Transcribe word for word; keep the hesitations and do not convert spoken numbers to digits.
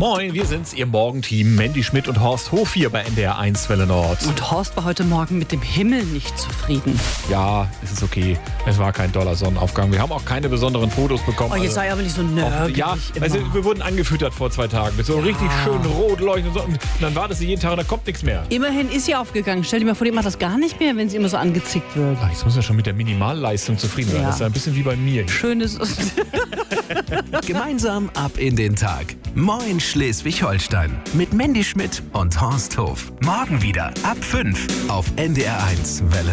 Moin, wir sind's, Ihr Morgenteam. Mandy Schmidt und Horst Hof hier bei N D R eins Welle Nord. Und Horst war heute Morgen mit dem Himmel nicht zufrieden. Ja, es ist okay. Es war kein toller Sonnenaufgang. Wir haben auch keine besonderen Fotos bekommen. Oh, jetzt also, sei aber nicht so nervig. Ja, weißt du, wir wurden angefüttert vor zwei Tagen mit so Ja. richtig schön rot leuchtend. Und dann wartest du jeden Tag und da kommt nichts mehr. Immerhin ist sie aufgegangen. Stell dir mal vor, die macht das gar nicht mehr, wenn sie immer so angezickt wird. Ach, jetzt muss ja schon mit der Minimalleistung zufrieden sein. Ja. Das ist ja ein bisschen wie bei mir. Schönes. Gemeinsam ab in den Tag. Moin Schleswig-Holstein. Mit Mandy Schmidt und Horst Hof. Morgen wieder ab fünf auf N D R eins Welle